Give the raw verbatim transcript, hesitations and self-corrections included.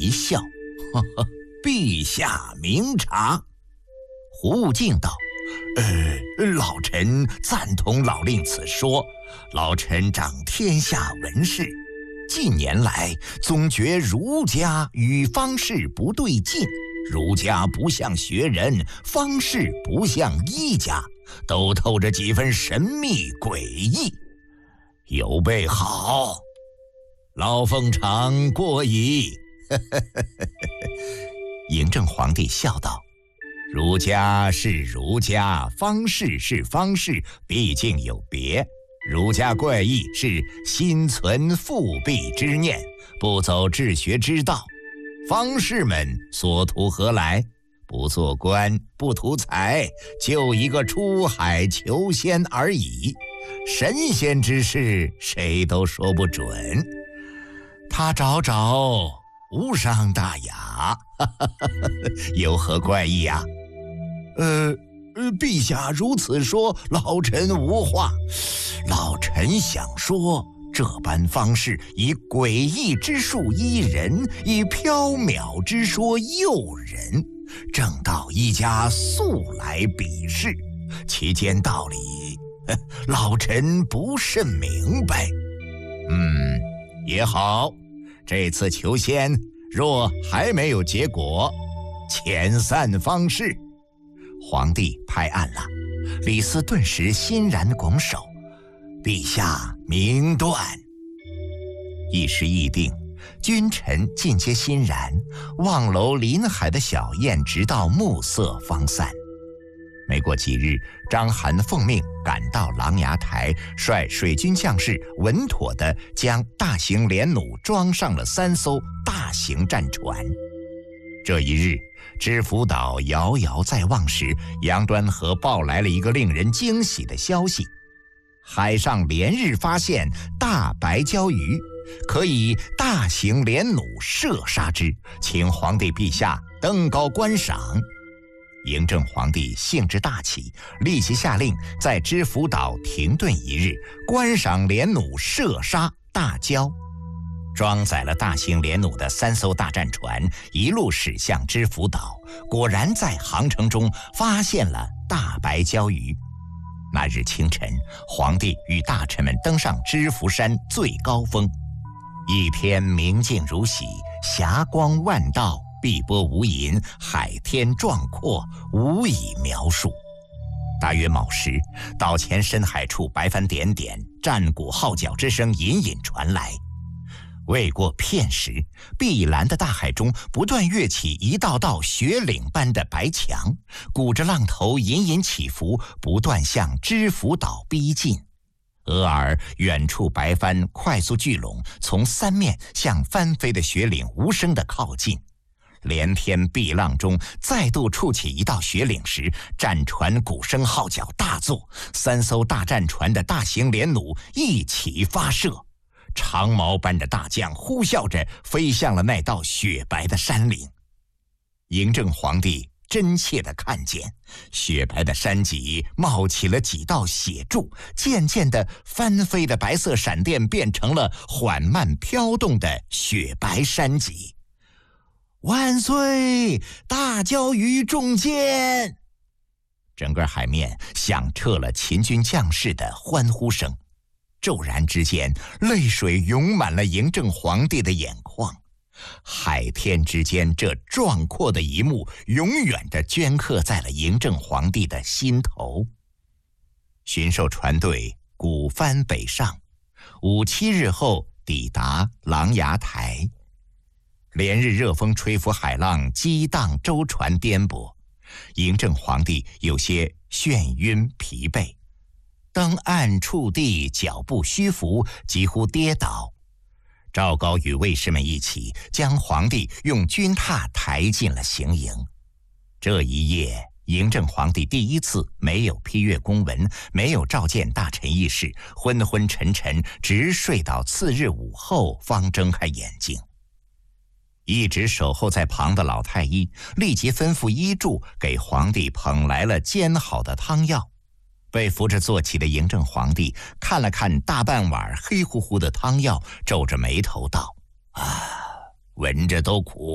一笑，呵呵，陛下明察。胡悟净道：呃，老臣赞同老令此说。老臣掌天下文事，近年来总觉儒家与方士不对劲，儒家不像学人，方士不像医家，都透着几分神秘诡异。有备好，老奉常过矣。嬴政皇帝笑道：儒家是儒家，方士是方士，毕竟有别。儒家怪异是心存复辟之念，不走治学之道。方士们所图何来？不做官，不图财，就一个出海求仙而已。神仙之事，谁都说不准。他找找，无伤大雅，有何怪异啊？呃。陛下如此说，老臣无话。老臣想说，这般方式以诡异之术医人，以缥缈之说诱人，正道一家素来鄙视，其间道理，老臣不甚明白。嗯，也好，这次求仙若还没有结果，遣散方士。皇帝拍案了，李斯顿时欣然拱手：陛下明断。一时议定，君臣尽皆欣然，望楼临海的小宴直到暮色方散。没过几日，章邯奉命赶到琅琊台，率水军将士稳妥地将大型连弩装上了三艘大型战船。这一日，知府岛遥遥在望时，杨端和报来了一个令人惊喜的消息：海上连日发现大白鲛鱼，可以大型连弩射杀之，请皇帝陛下登高观赏。嬴政皇帝兴致大起，立即下令在知府岛停顿一日，观赏连弩射杀大鲛。装载了大型连弩的三艘大战船一路驶向知府岛，果然在航程中发现了大白鲛鱼。那日清晨，皇帝与大臣们登上知府山最高峰，一天明净如洗，霞光万道，碧波无垠，海天壮阔，无以描述。大约卯时，岛前深海处白帆点点，战鼓号角之声隐隐传来。未过片时，碧蓝的大海中不断跃起一道道雪岭般的白墙，鼓着浪头隐隐起伏，不断向知府岛逼近。俄而远处白帆快速聚拢，从三面向翻飞的雪岭无声地靠近。连天碧浪中再度触起一道雪岭时，战船鼓声号角大作，三艘大战船的大型连弩一起发射。长矛般的大将呼啸着飞向了那道雪白的山岭。嬴政皇帝真切地看见，雪白的山脊冒起了几道血柱，渐渐地翻飞的白色闪电变成了缓慢飘动的雪白山脊。万岁！大鲛鱼中箭！整个海面响彻了秦军将士的欢呼声。骤然之间，泪水涌满了嬴政皇帝的眼眶。海天之间，这壮阔的一幕永远地镌刻在了嬴政皇帝的心头。巡狩船队鼓帆北上，五七日后抵达琅琊台。连日热风吹拂海浪，激荡舟船颠簸，嬴政皇帝有些眩晕疲惫。登岸触地，脚步虚浮，几乎跌倒。赵高与卫士们一起将皇帝用军榻抬进了行营。这一夜，嬴政皇帝第一次没有批阅公文，没有召见大臣议事，昏昏沉沉，直睡到次日午后方睁开眼睛。一直守候在旁的老太医立即吩咐医助给皇帝捧来了煎好的汤药。被扶着坐起的嬴政皇帝看了看大半碗黑乎乎的汤药，皱着眉头道：“啊，闻着都苦。”